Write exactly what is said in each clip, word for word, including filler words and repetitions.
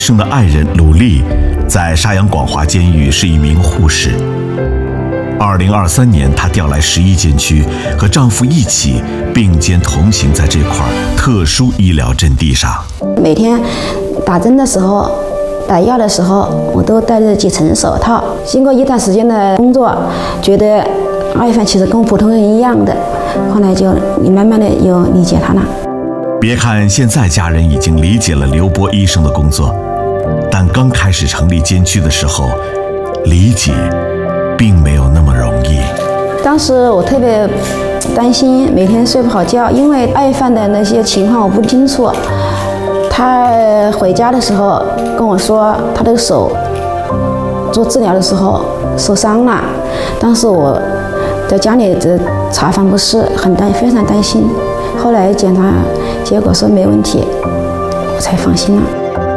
生的爱人鲁丽，在沙洋广华监狱是一名护士。二零二三年，她调来十一监区，和丈夫一起并肩同行在这块特殊医疗阵地上。 每天打针的时候、打药的时候，我都戴着几层手套。经过一段时间的工作，觉得阿一凡其实跟普通人一样的，后来就你慢慢的又理解他了。 别看现在家人已经理解了刘波医生的工作，但刚开始成立监区的时候，理解并没有那么容易。 当时我特别担心，每天睡不好觉，因为阿一凡的那些情况我不清楚。他回家的时候跟我说，他的手做治疗的时候受伤了。当时我在家里这查房不是很担，非常担心。后来检查结果说没问题，我才放心了。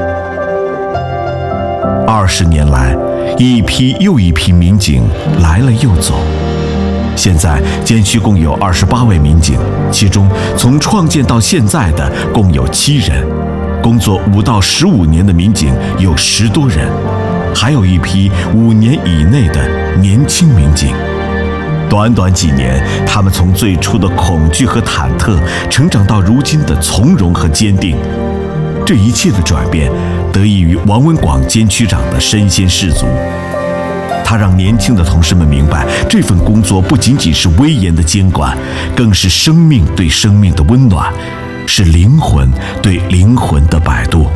二十年来，一批又一批民警来了又走。现在监区共有二十八位民警，其中从创建到现在的共有七人，工作五到十五年的民警有十多人，还有一批五年以内的年轻民警。短短几年，他们从最初的恐惧和忐忑，成长到如今的从容和坚定。这一切的转变，得益于王文广监区长的身先士卒。他让年轻的同事们明白，这份工作不仅仅是威严的监管，更是生命对生命的温暖，是灵魂对灵魂的摆渡。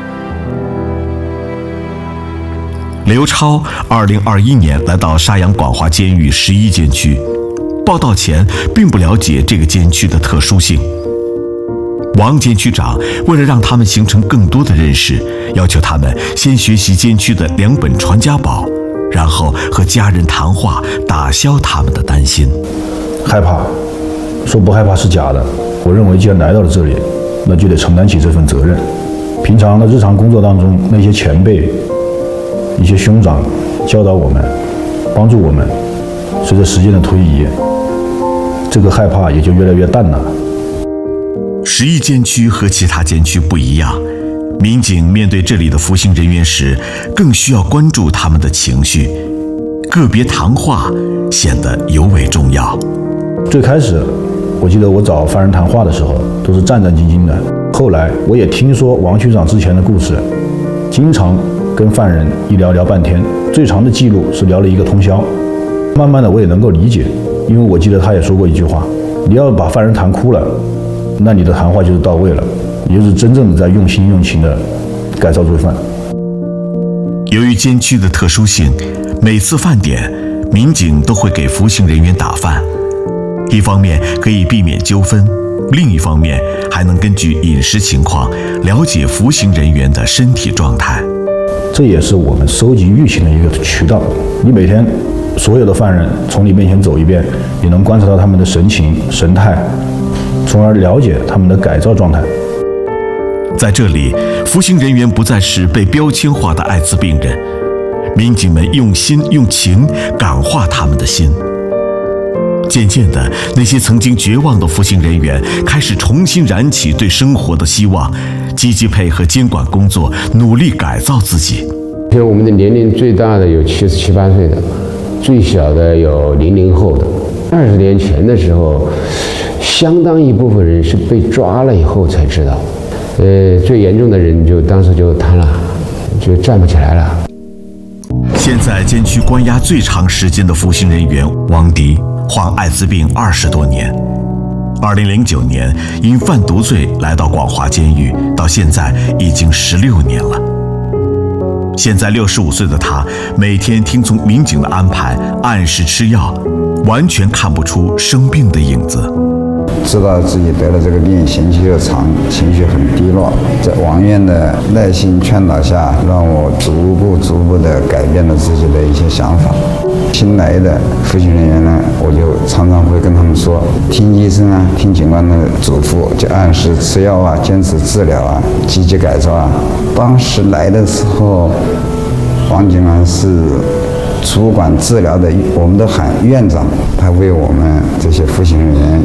刘超二零二一年来到沙洋广华监狱十一监区，报到前并不了解这个监区的特殊性。王监区长为了让他们形成更多的认识，要求他们先学习监区的两本传家宝，然后和家人谈话，打消他们的担心。 害怕，说不害怕是假的。我认为既然来到了这里，那就得承担起这份责任。平常的日常工作当中，那些前辈、一些兄长教导我们，帮助我们，随着时间的推移，这个害怕也就越来越淡了。 十一监区和其他监区不一样，民警面对这里的服刑人员时，更需要关注他们的情绪，个别谈话显得尤为重要。 最开始，我记得我找犯人谈话的时候，都是战战兢兢的。后来我也听说王区长之前的故事，经常跟犯人一聊聊半天，最长的记录是聊了一个通宵。慢慢的我也能够理解，因为我记得他也说过一句话：你要把犯人谈哭了，那你的谈话就是到位了，也就是真正的在用心用情的改造罪犯。 由于监区的特殊性，每次饭点，民警都会给服刑人员打饭，一方面可以避免纠纷，另一方面还能根据饮食情况了解服刑人员的身体状态。 这也是我们收集舆情的一个渠道。你每天所有的犯人从你面前走一遍，你能观察到他们的神情、神态，从而了解他们的改造状态。 在这里，服刑人员不再是被标签化的艾滋病人，民警们用心用情感化他们的心。渐渐的，那些曾经绝望的服刑人员开始重新燃起对生活的希望，积极配合监管工作，努力改造自己。 像我们的年龄最大的有七十七八岁的，最小的有零零后的。二十年前的时候，相当一部分人是被抓了以后才知道，呃，最严重的人就当时就瘫了，就站不起来了。 现在监区关押最长时间的服刑人员王迪，患艾滋病二十多年。二零零九年因贩毒罪来到广华监狱，到现在已经十六年了。现在六十五岁的他，每天听从民警的安排，按时吃药，完全看不出生病的影子。 知道自己得了这个病，刑期又长，情绪很低落。在王院的耐心劝导下，让我逐步逐步地改变了自己的一些想法。新来的服刑人员呢，我就常常会跟他们说，听医生啊，听警官的嘱咐，就按时吃药啊，坚持治疗啊，积极改造啊。当时来的时候，王警官是主管治疗的，我们都喊院长，他为我们这些服刑人员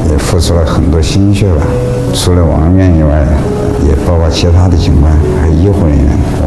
也付出了很多心血吧。除了王院以外，也包括其他的警官还有医护人员。